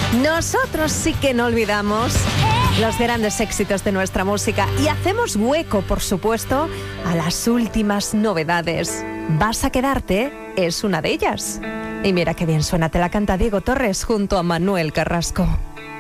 Nosotros sí que no olvidamos los grandes éxitos de nuestra música y hacemos hueco, por supuesto, a las últimas novedades. Vas a quedarte es una de ellas. Y mira qué bien suena, te la canta Diego Torres junto a Manuel Carrasco.